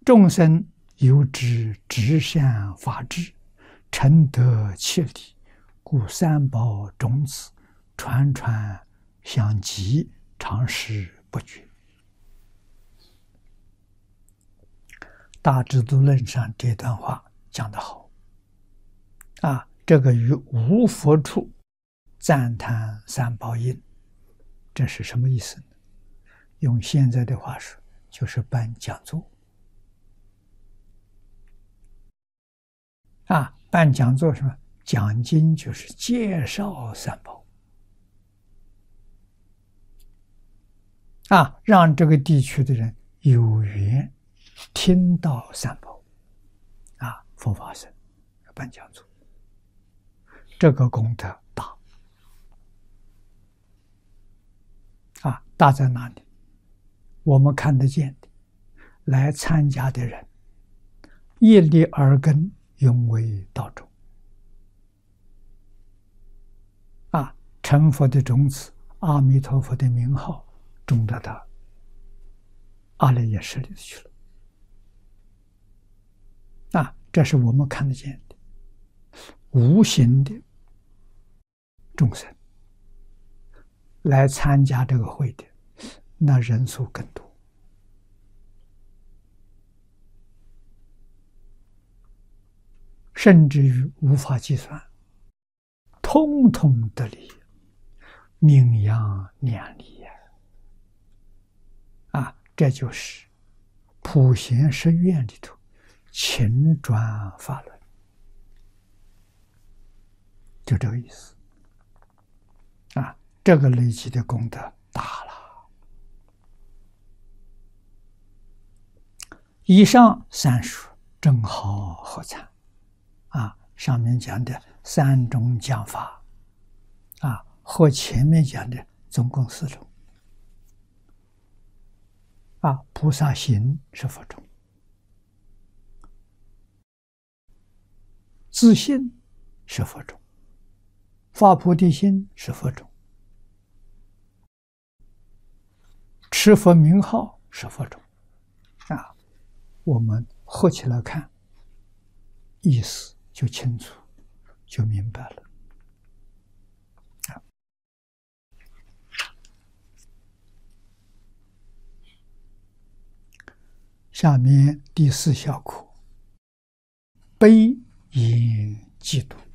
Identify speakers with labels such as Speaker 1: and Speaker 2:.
Speaker 1: 众生有之至善法智，诚得其理，故三宝种子传传相继，常时不绝。大智度论上这段话讲得好啊！这个于无佛处赞叹三宝印，这是什么意思呢？用现在的话说，就是办讲座啊！办讲座什么？讲经就是介绍三宝啊，让这个地区的人有缘听到三宝啊，佛法僧办讲座，这个功德大啊！大在哪里？我们看得见的，来参加的人一粒耳根永为道种啊！成佛的种子，阿弥陀佛的名号种到他阿赖耶识里去了啊！这是我们看得见的，无形的众生来参加这个会的，那人数更多，甚至于无法计算，通通得利，名扬两利啊！这就是普贤十愿里头勤转法轮，就这个意思啊！这个累积的功德大了。以上三书正好合参啊，上面讲的三种讲法啊，和前面讲的总共4种啊。菩萨行是佛种，自信是佛种，发菩提心是佛种，持佛名号是佛种啊。我们合起来看，意思就清楚，就明白了。下面第4小课，悲言嫉妒。